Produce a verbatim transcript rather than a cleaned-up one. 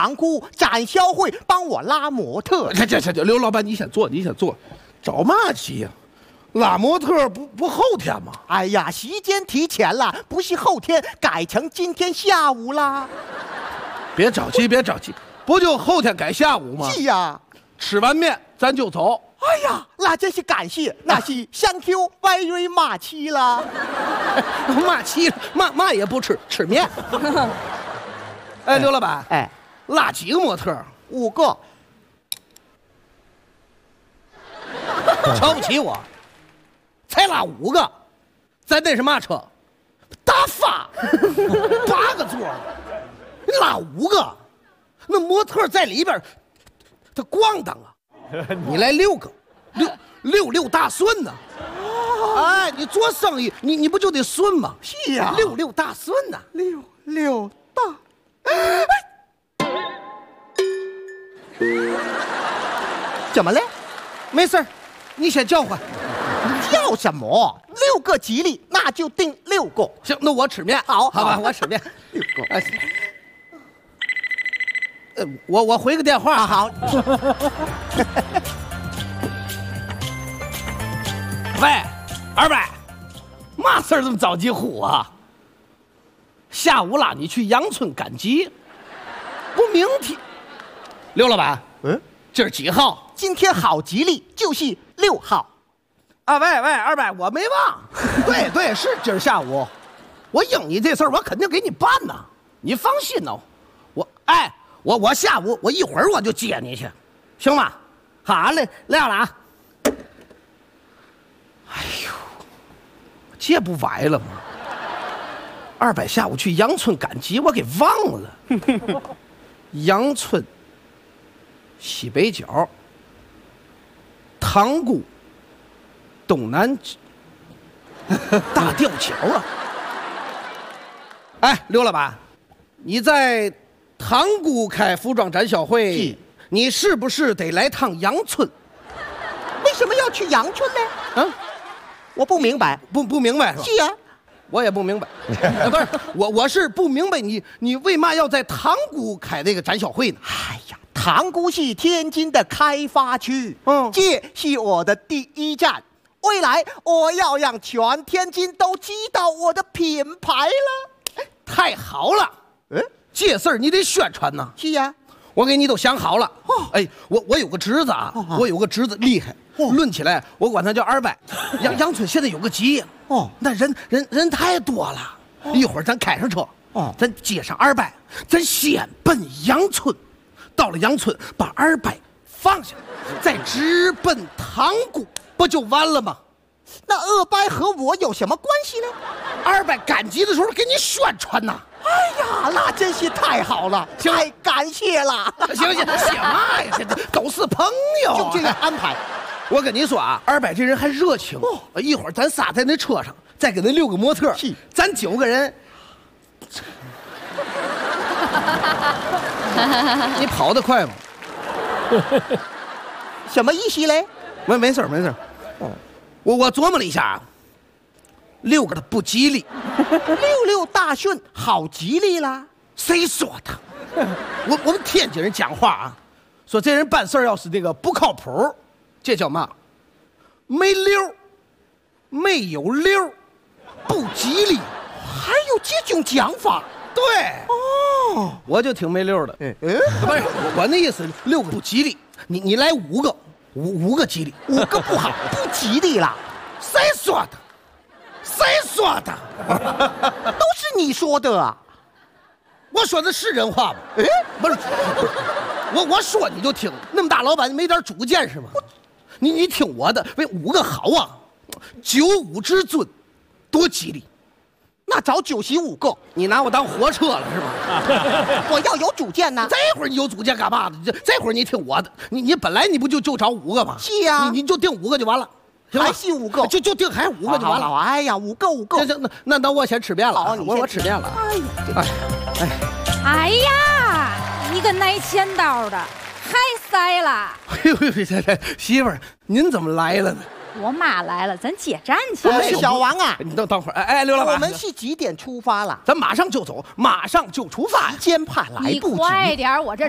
塘沽展销会帮我拉模特。 这这这这，刘老板，你先坐，你先坐，着嘛急呀？拉模特不不后天吗？ 哎呀，时间提前了，不是后天，改成今天下午啦。 别着急，别着急，不就后天改下午吗？ 是呀。 吃完面咱就走。 哎呀，那真是感谢，那是 thank you very much 了。 嘛气了，嘛嘛也不吃，吃面。哎，刘老板， 哎， 拉几个模特？ 五个。 瞧不起我？才拉五个，咱那是嘛车？大发，八个座，你拉五个，那模特在里边，他咣当啊！你来六个，六六六大顺呢、啊？哎，你做生意，你你不就得顺吗？ 是呀， 六六大顺呐、啊， 六六大。怎么了？ 没事，你先叫唤。 叫什么？六个吉利，那就定六个。 行，那我吃面。 好， 好吧，我吃面。六个。哎，呃，我我回个电话。 啊、好。 喂，二伯，嘛事儿这么着急呼啊？下午拉你去杨村赶集，不明天。刘老板， 嗯， 今儿几号？ 今天好吉利，就是六号。 啊，喂喂，二伯，我没忘。对对，是今儿下午。我应你这事儿，我肯定给你办呐。你放心哦。我哎，我我下午我一会儿我就接你去，行吗？好嘞，撂了啊。哎呦，这不歪了吗？二伯下午去杨村赶集，我给忘了。杨村、西北角、塘沽、东南大吊桥啊！哎，刘老板，你在塘沽开服装展销会，你是不是得来趟杨村？ 为什么要去杨村呢？ 嗯， 我不明白， 不不明白是吧？ 是啊， 我也不明白。呃、不是我，我是不明白你你为嘛要在塘沽开这个展销会呢？ 哎呀，塘沽是天津的开发区， 嗯， 这是我的第一站。未来我要让全天津都知道我的品牌了。 太好了， 嗯， 这事儿你得宣传呐。 是呀、啊， 我给你都想好了。哦，哎，我我有个侄子啊，哦、我有个侄子厉害，哦、论起来我管他叫二伯。杨杨村现在有个集，哦，那人人人太多了。哦、一会儿咱开上车，哦，咱接上二伯，咱先奔杨村，到了杨村把二伯放下，再直奔塘沽，不就完了吗？ 那二伯和我有什么关系呢？ 二伯赶集的时候给你宣传呐。 哎呀，那真是太好了，太感谢了。 行行，写嘛呀？这都是朋友， 就这样安排。 我跟你说啊，二伯这人还热情。哦，一会儿咱仨在那车上，再给那六个模特，咱九个人。你跑得快吗？ 什么意思嘞？ 没没事没事。哦，我我琢磨了一下，六个的不吉利， 六六大顺好吉利啦。 谁说的？我我们天津人讲话啊，说这人办事儿要是那个不靠谱，这叫嘛？没溜，没有溜，不吉利。 还有这种讲法？ 对。 哦， 我就挺没溜的。 嗯嗯， 不是我那意思，六个不吉利，你你来五个，五五个吉利， 五个不好，不吉利啦。 谁说的？谁说的？ 都是你说的啊！ 我说的是人话吗？ 哎， 不是，我我说你就听，那么大老板没点主见是吗？你你听我的，为五个好啊，九五之尊，多吉利。 那找九十五个， 你拿我当火车了是吧？ 我要有主见呢。 这会儿你有主见干嘛的？这这会儿你听我的，你你本来你不就就找五个吗？ 是呀， 你你就定五个就完了。 还是五个， 就就定还是五个就完了。 哎呀，五个五个。 行行，那那那我先吃面了。 好， 我我吃面了。 哎呀， 哎哎，哎呀，你个挨千刀的，还塞了。 哎呦呦，媳妇儿，您怎么来了呢？ 我妈来了，咱接站去。 我是小王啊， 你等等会儿。哎哎，刘老板， 我们是几点出发了？ 咱马上就走，马上就出发。 时间怕来不及。 你快点，我这